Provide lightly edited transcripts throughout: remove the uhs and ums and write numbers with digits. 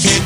ฮิต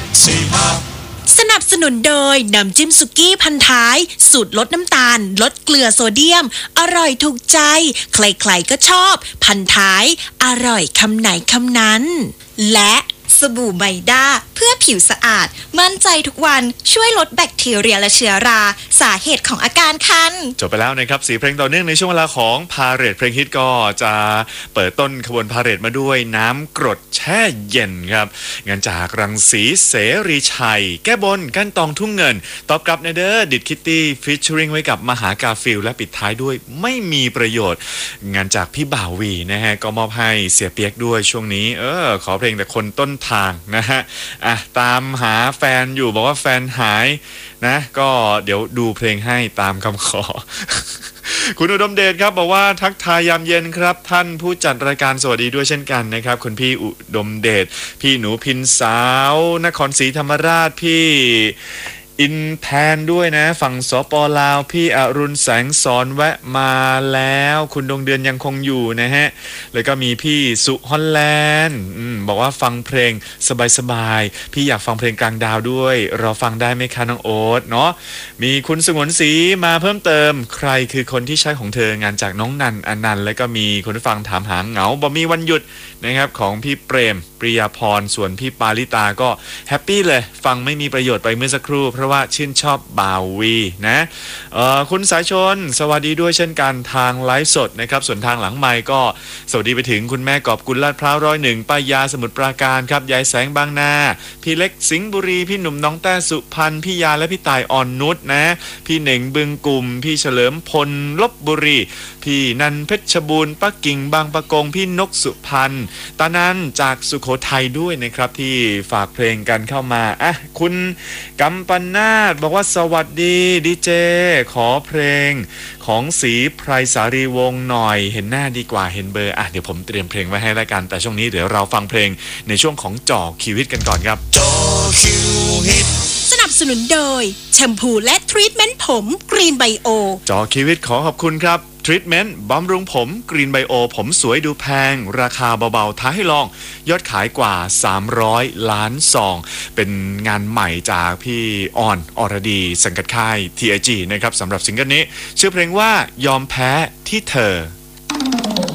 45 สนับสนุนโดยน้ำจิ้มสุกี้พันท้ายสูตรลดน้ำตาลลดเกลือโซเดียมอร่อยถูกใจใครๆก็ชอบพันท้ายอร่อยคำไหนคำนั้นและสบู่ไมด้าเพื่อผิวสะอาดมั่นใจทุกวันช่วยลดแบคทีเรียและเชื้อราสาเหตุของอาการคันจบไปแล้วนะครับ4เพลงต่อเนื่องในช่วงเวลาของพาเหรดเพลงฮิตก็จะเปิดต้นขบวนพาเหรดมาด้วยน้ำกรดแช่เย็นครับงานจากรังสีเสรีชัยแก้บนกั้นตองทุ่งเงินตอบกลับในเด้อดิดคิตตี้ฟีเจอริงไว้กับมหากาฟิลและปิดท้ายด้วยไม่มีประโยชน์งานจากพี่บ่าววีนะฮะก็มอบให้เสียเปียกด้วยช่วงนี้ขอเพลงแต่คนต้นทางนะฮะตามหาแฟนอยู่บอกว่าแฟนหายนะก็เดี๋ยวดูเพลงให้ตามคำขอ คุณอุดมเดชครับบอกว่าทักทายยามเย็นครับท่านผู้จัดรายการสวัสดีด้วยเช่นกันนะครับคุณพี่อุดมเดชพี่หนูพินสาวนครศรีธรรมราชพี่อินแพนด้วยนะฝั่งสปลาวพี่อรุณแสงสอนแวะมาแล้วคุณดวงเดือนยังคงอยู่นะฮะแล้วก็มีพี่สุฮอลแลนด์บอกว่าฟังเพลงสบายๆพี่อยากฟังเพลงกลางดาวด้วยเราฟังได้ไหมคะน้องโอ๊ตเนาะมีคุณสงวนศรีมาเพิ่มเติมใครคือคนที่ใช้ของเธองานจากน้องนันอนันต์แล้วก็มีคนฟังถามหาเหงาบ่มีวันหยุดนะครับของพี่เปรมปริยาพรส่วนพี่ปาลิตาก็แฮปปี้เลยฟังไม่มีประโยชน์ไปเมื่อสักครู่เพราะว่าชื่นชอบบาวีนะคุณสายชนสวัสดีด้วยเช่นกันทางไลฟ์สดนะครับส่วนทางหลังไมค์ก็สวัสดีไปถึงคุณแม่กอบกุลลาดพร้าว101ป้ายาสมุทรปราการครับยายแสงบางนาพี่เล็กสิงห์บุรีพี่หนุ่มน้องแต้สุพรรณพี่ยาและพี่ตายอ่อนนุชนะพี่เหน่งบึงกลุ่มพี่เฉลิมพลลพบุรีพี่นันเพชรบูรณ์ป้ากิ่งบางปะกงพี่นกสุพรรณตานันจากสุโขทัยด้วยนะครับที่ฝากเพลงกันเข้ามาคุณกัมปนาทบอกว่าสวัสดีดีเจขอเพลงของศรีไพรสารีวงศ์หน่อยเห็นหน้าดีกว่าเห็นเบอร์เดี๋ยวผมเตรียมเพลงไว้ให้แล้วกันแต่ช่วงนี้เดี๋ยวเราฟังเพลงในช่วงของจ่อคิวฮิตกันก่อนครับจ่อคิวฮิตสนับสนุนโดยแชมพูและทรีทเมนต์ผมกรีนไบโอจ่อคิวฮิตขอขอบคุณครับทรีทเมนต์บำรุงผมกรีนไบโอผมสวยดูแพงราคาเบาๆท้าให้ลองยอดขายกว่า300 ล้านซองเป็นงานใหม่จากพี่ออนอรดีสังกัดค่าย TIG นะครับสำหรับซิงเกิลนี้ชื่อเพลงว่ายอมแพ้ที่เธอ